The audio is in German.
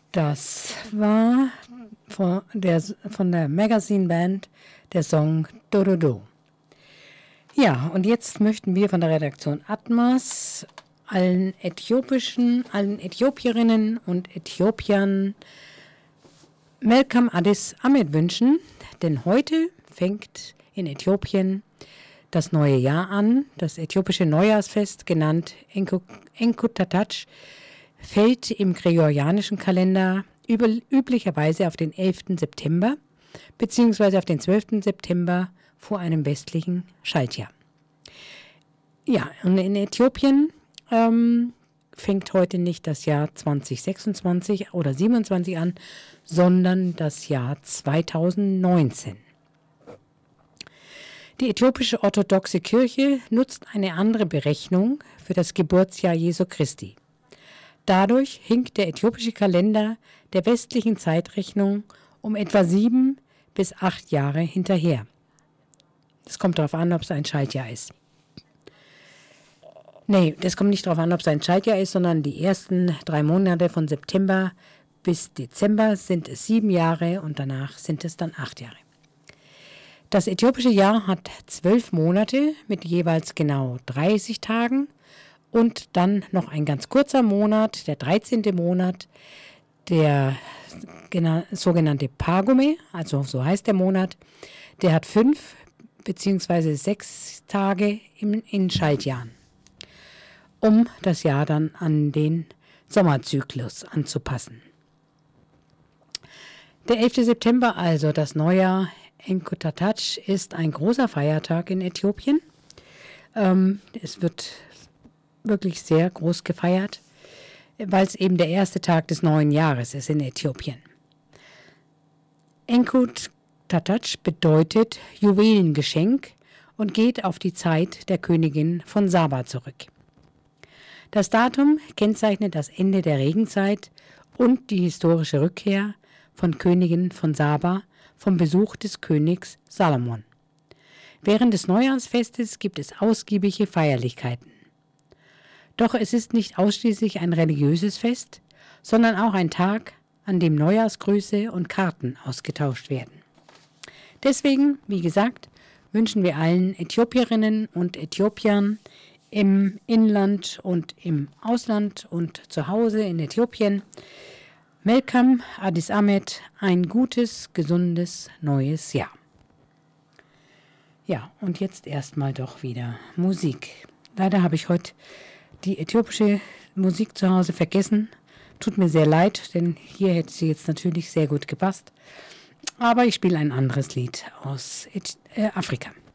Das war von der Magazine Band der Song Dododo. Ja, und jetzt möchten wir von der Redaktion Atmas allen Äthiopierinnen und Äthiopiern Melkam Addis Ahmed wünschen, denn heute fängt in Äthiopien das neue Jahr an. Das äthiopische Neujahrsfest, genannt Enkutatach, fällt im gregorianischen Kalender üblicherweise auf den 11. September bzw. auf den 12. September vor einem westlichen Schaltjahr. Ja, und in Äthiopien fängt heute nicht das Jahr 2026 oder 27 an, sondern das Jahr 2019. Die äthiopische orthodoxe Kirche nutzt eine andere Berechnung für das Geburtsjahr Jesu Christi. Dadurch hinkt der äthiopische Kalender der westlichen Zeitrechnung um etwa 7 bis 8 Jahre hinterher. Es kommt darauf an, ob es ein Schaltjahr ist. Nee, das kommt nicht darauf an, ob es ein Schaltjahr ist, sondern die ersten 3 Monate von September bis Dezember sind es 7 Jahre und danach sind es dann 8 Jahre. Das äthiopische Jahr hat 12 Monate mit jeweils genau 30 Tagen und dann noch ein ganz kurzer Monat, der 13. Monat, der sogenannte Pagome, also so heißt der Monat, der hat 5 bzw. 6 Tage in Schaltjahren, um das Jahr dann an den Sommerzyklus anzupassen. Der 11. September, also das Neujahr Enkutatach, ist ein großer Feiertag in Äthiopien. Es wird wirklich sehr groß gefeiert, weil es eben der erste Tag des neuen Jahres ist in Äthiopien. Enkutatach bedeutet Juwelengeschenk und geht auf die Zeit der Königin von Saba zurück. Das Datum kennzeichnet das Ende der Regenzeit und die historische Rückkehr von Königin von Saba vom Besuch des Königs Salomon. Während des Neujahrsfestes gibt es ausgiebige Feierlichkeiten. Doch es ist nicht ausschließlich ein religiöses Fest, sondern auch ein Tag, an dem Neujahrsgrüße und Karten ausgetauscht werden. Deswegen, wie gesagt, wünschen wir allen Äthiopierinnen und Äthiopiern im Inland und im Ausland und zu Hause in Äthiopien Melkam Addis Ahmed ein gutes, gesundes neues Jahr. Ja, und jetzt erstmal doch wieder Musik. Leider habe ich heute die äthiopische Musik zu Hause vergessen. Tut mir sehr leid, denn hier hätte sie jetzt natürlich sehr gut gepasst. Aber ich spiele ein anderes Lied aus Afrika.